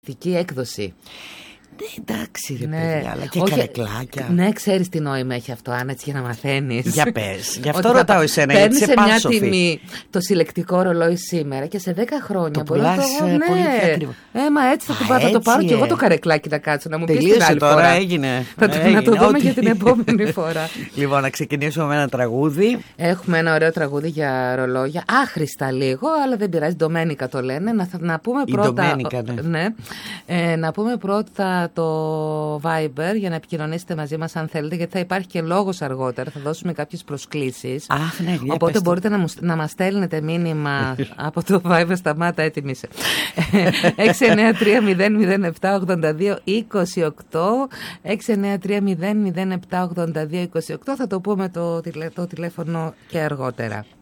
Δική έκδοση. Εντάξει ρε παιδιά, αλλά και καρεκλάκια. Ναι, ξέρεις τι νόημα έχει αυτό, Άννα, έτσι για να μαθαίνεις. Για πες, γι' αυτό ρωτάω εσένα, γιατί είσαι πάσοφη. πάσοφη. Παίρνεις σε μια τιμή το συλλεκτικό ρολόι σήμερα και σε 10 χρόνια το μπορώ να το πολύ πιο ακριβό. Μα έτσι θα το πάρω και εγώ το καρεκλάκι να κάτσω, να μου πεις την άλλη τώρα, φορά. έγινε. Να το δούμε για την επόμενη φορά. Λοιπόν, να ξεκινήσουμε με ένα τραγούδι. Έχουμε ένα ωραίο τραγούδι για ρολόγια, άχρηστα λίγο, αλλά δεν πειράζει, Ντομένικα το λένε. Να πούμε πρώτα, να πούμε πρώτα το Viber για να επικοινωνήσετε μαζί μας αν θέλετε, γιατί θα υπάρχει και λόγος αργότερα, θα δώσουμε κάποιες προσκλήσεις. Ναι, οπότε μπορείτε να μας στέλνετε μήνυμα από το Viber. Σταμάτα, έτοιμη είσαι. 693-007-82-28 693-007-82-28. Θα το πούμε το τηλέφωνο και αργότερα.